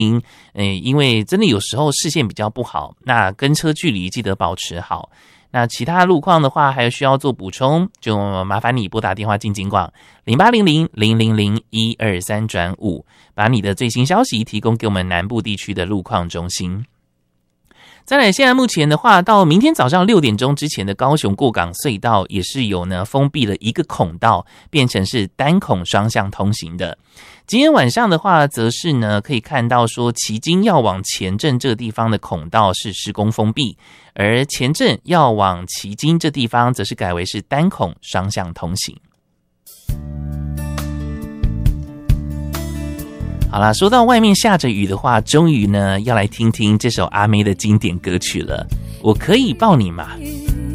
因为真的有时候视线比较不好，那跟车距离记得保持好。那其他路况的话，还有需要做补充，就麻烦你拨打电话进警广0800-000-123-5，把你的最新消息提供给我们南部地区的路况中心。再来，现在目前的话，到明天早上6点钟之前的高雄过港隧道也是有呢封闭了一个孔道，变成是单孔双向通行的。今天晚上的话，则是呢可以看到说，旗津要往前镇这个地方的孔道是施工封闭，而前镇要往旗津这地方，则是改为是单孔双向通行。好啦，说到外面下着雨的话，终于呢要来听听这首阿妹的经典歌曲了。我可以抱你吗？